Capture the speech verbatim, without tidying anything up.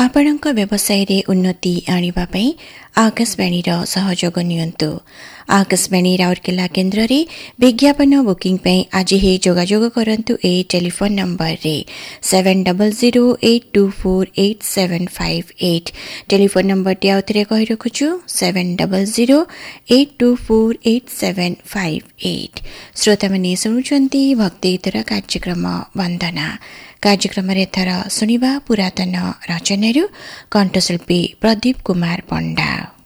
आपणक व्यवसाय रे उन्नति आनिबा पई आकाशवाणी रो सहयोग नियंतु। आकाशवाणी राउरकेला केंद्र रे विज्ञापन बुकिंग पई आज ही जोगाजोग करंतु ए टेलीफोन नंबर रे seven double zero eight to four eight seven five eight. Telephone number T आउथरे कहि रखुछु seven double zero eight to four eight seven five eight. श्रोता माने सुनुचंती भक्ति गीतर कार्यक्रम वंदना। कार्यक्रम रे थर सुनिबा पुरातन रचनारू कंठशिल्पी प्रदीप कुमार पंडा।